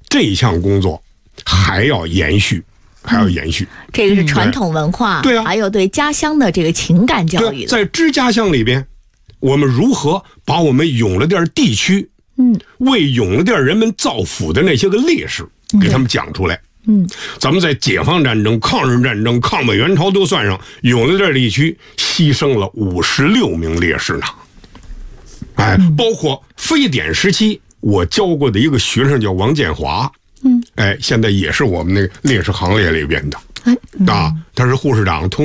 这一项工作还要延续。 这个是传统文化， 对啊， 还有对家乡的这个情感教育。 在知家乡里边，我们如何把我们永乐店地区，为永乐店人们造福的那些个烈士，给他们讲出来。咱们在解放战争、抗日战争、抗美援朝都算上，永乐店地区牺牲了56名烈士呢。包括非典时期我教过的一个学生叫王建华。现在也是我们那个烈士行列里边的，他是护士长。